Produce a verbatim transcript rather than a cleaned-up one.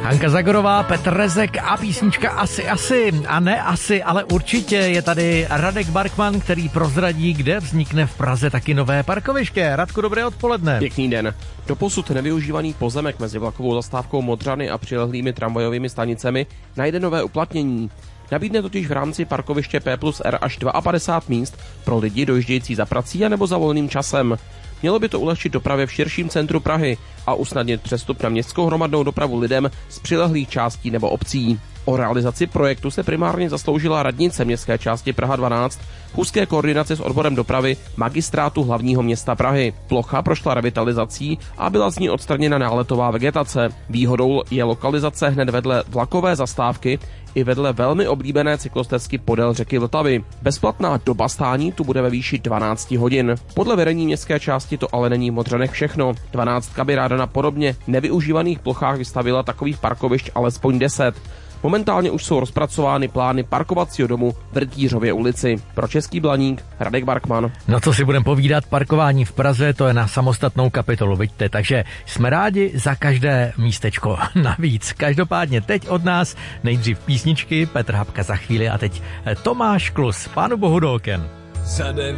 Hanka Zagorová, Petr Rezek a písnička Asi, asi, a ne asi, ale určitě je tady Radek Barkman, který prozradí, kde vznikne v Praze taky nové parkoviště. Radku, dobré odpoledne. Pěkný den. Doposud nevyužívaný pozemek mezi vlakovou zastávkou Modřany a přilehlými tramvajovými stanicemi najde nové uplatnění. Nabídne totiž v rámci parkoviště P plus R až padesát dva míst pro lidi dojíždějící za prací a nebo za volným časem. Mělo by to ulehčit dopravě v širším centru Prahy a usnadnit přestup na městskou hromadnou dopravu lidem z přilehlých částí nebo obcí. O realizaci projektu se primárně zasloužila radnice městské části Praha dvanáct v úzké koordinaci s odborem dopravy Magistrátu hlavního města Prahy. Plocha prošla revitalizací a byla z ní odstraněna náletová vegetace. Výhodou je lokalizace hned vedle vlakové zastávky i vedle velmi oblíbené cyklostezky podél řeky Vltavy. Bezplatná doba stání tu bude ve výši dvanáct hodin. Podle vedení městské části to ale není v Modřanech všechno. dvanáctka by ráda na podobně nevyužívaných plochách vystavila takových parkovišť alespoň deset. Momentálně už jsou rozpracovány plány parkovacího domu v Rytířově ulici. Pro Český Blaník Radek Barkman. No co si budeme povídat, parkování v Praze, to je na samostatnou kapitolu, vidíte, takže jsme rádi za každé místečko navíc. Každopádně teď od nás nejdřív písničky, Petr Habka za chvíli a teď Tomáš Klus. Pánu bohu do oken.